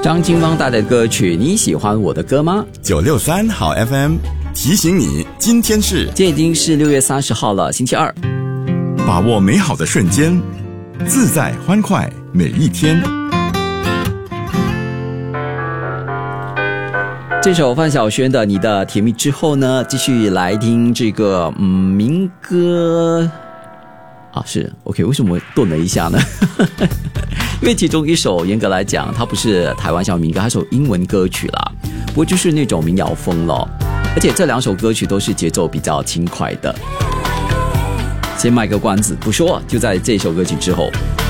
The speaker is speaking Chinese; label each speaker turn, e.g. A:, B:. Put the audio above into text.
A: 张清芳带来的歌曲《你喜欢我的歌吗》
B: 963好 FM 提醒你，今天是
A: 今天已经是6月30号了，星期二。
B: 把握美好的瞬间，自在欢快每一天。
A: 这首范晓萱的《你的甜蜜》之后呢，继续来听这个民歌啊，是 OK。为什么顿了一下呢？因为其中一首严格来讲，它不是台湾小民歌，它是首英文歌曲啦，不过就是那种民谣风咯。而且这两首歌曲都是节奏比较轻快的。先卖个关子不说，就在这首歌曲之后。